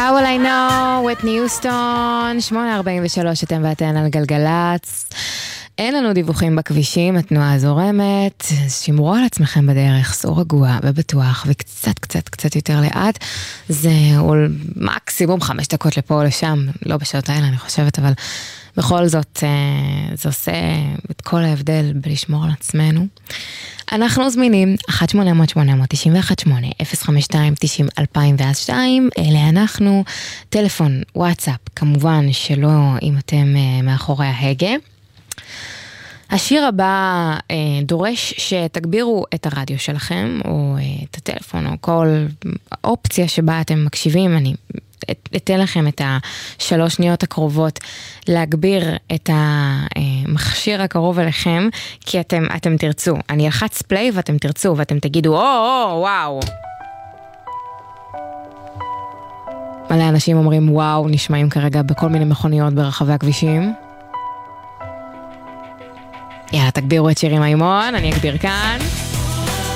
How will I know? Whitney Houston, 8:43, אתם ואתן על גלגלץ. אין לנו דיווחים בכבישים, התנועה זורמת, שמרו על עצמכם בדרך, סור רגוע ובטוח, וקצת יותר לאט. זה מקסימום 5 דקות לפה או לשם, לא בשעות האלה אני חושבת, אבל בכל זאת זה עושה את כל ההבדל בלשמור על עצמנו. אנחנו זמינים 1-800-891-8, 052-90-2002, אלה אנחנו, טלפון, וואטסאפ, כמובן שלא אם אתם מאחורי ההגה. השיר הבא דורש שתגבירו את הרדיו שלכם, או את הטלפון, או כל אופציה שבה אתם מקשיבים. אני אתן לכם את 3 שניות הקרובות להגביר את המכשיר הקרוב אליכם, כי אתם תרצו. אני אלחץ פליי ואתם תרצו, ואתם תגידו, וואו. מלא אנשים אומרים, וואו, נשמעים כרגע בכל מיני מכוניות ברחבי הכבישים. יאללה, תגבירו את שירי מימון, אני אגביר כאן.